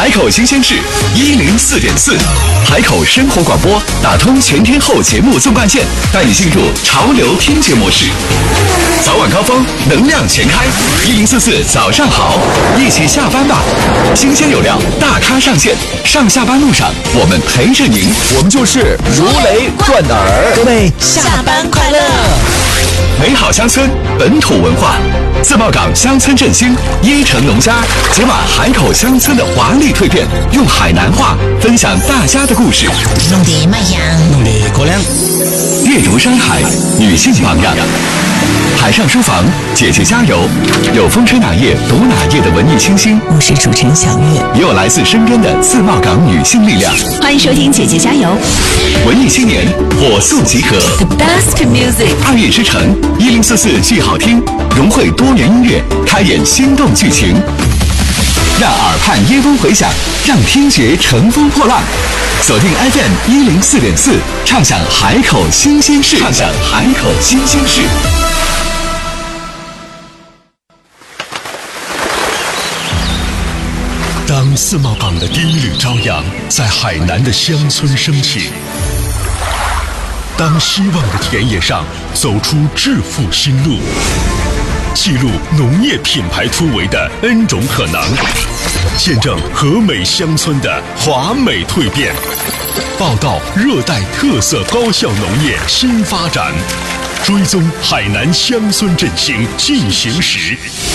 海口新鲜事104.4，海口生活广播打通全天候节目纵贯线，带你进入潮流听觉模式。早晚高峰，能量全开，1044早上好，一起下班吧。新鲜有料，大咖上线，上下班路上我们陪着您， 我们就是如雷贯耳。 各位下班快乐！ 美好乡村，本土文化，自贸港乡村振兴，1城农家解码海口乡村的华丽蜕变，用海南话分享大家的故事。 弄得卖香， 弄得过凉。 阅读山海，女性榜样。海上书房，姐姐加油！有风吹哪页读哪页的文艺清新， 我是主持人小月， 也有来自身边的自贸港女性力量。 欢迎收听姐姐加油！ 文艺青年火速集合 The best music， 2月之城1044剧好听，融汇多元音乐，开演心动剧情，让耳畔耶风回响，让听觉乘风破浪。锁定 FM 104.4，畅享海口新鲜事，畅享海口新鲜事。 当自贸港的第一缕朝阳在海南的乡村升起，当希望的田野上走出致富新路，记录农业品牌突围的 N 种可能，见证和美乡村的华美蜕变，报道热带特色高效农业新发展，追踪海南乡村振兴进行时。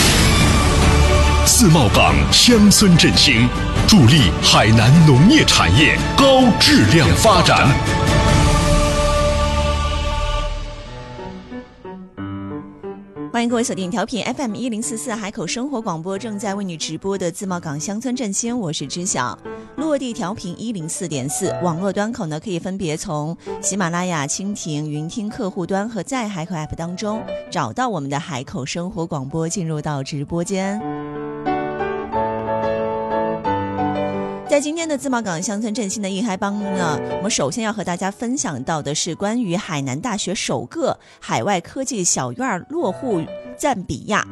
自贸港乡村振兴，助力海南农业产业高质量发展。 欢迎各位锁定调频 FM 1044海口生活广播，正在为你直播的自贸港乡村振兴，我是知晓。落地调频104.4，网络端口呢可以分别从喜马拉雅、蜻蜓、云听客户端和在海口 App 当中找到我们的海口生活广播，进入到直播间。在今天的自贸港乡村振兴的一嗨帮呢，我们首先要和大家分享到的是关于海南大学首个海外科技小院落户赞比亚。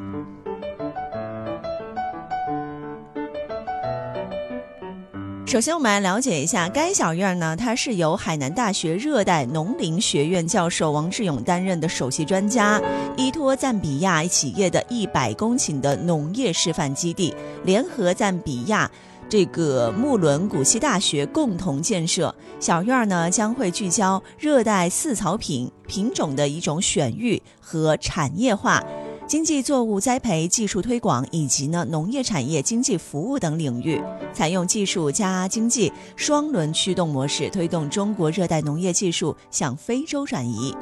首先我们来了解一下该小院呢，它是由海南大学热带农林学院教授王志勇担任的首席专家，依托赞比亚企业的100公顷的农业示范基地，联合赞比亚这个穆伦古西大学共同建设。小院呢将会聚焦热带饲草品种的一种选育和产业化、经济作物栽培技术推广以及农业产业经济服务等领域，采用技术加经济双轮驱动模式，推动中国热带农业技术向非洲转移。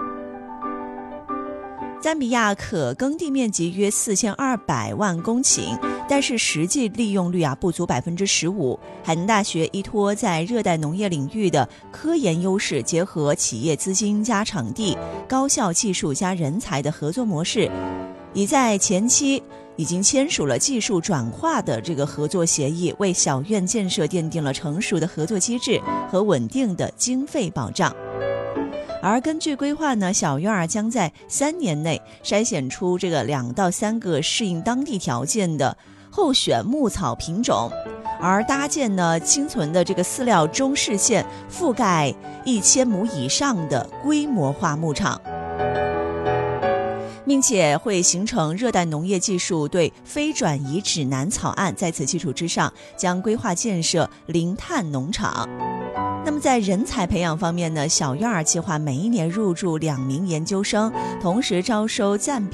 赞比亚可耕地面积约4200万公顷，但是实际利用率不足15%。海南大学依托在热带农业领域的科研优势，结合企业资金加场地、高校技术加人才的合作模式，已在前期已经签署了技术转化的这个合作协议，为小院建设奠定了成熟的合作机制和稳定的经费保障。而根据规划呢，小院将在3年内筛选出这个2到3个适应当地条件的候选牧草品种，而搭建呢清存的这个饲料中式线，覆盖1000亩以上的规模化牧场，并且会形成热带农业技术对非转移指南草案，在此基础之上将规划建设零碳农场。那么在人才培养方面呢，小院计划每一年入驻2名研究生，同时招收赞比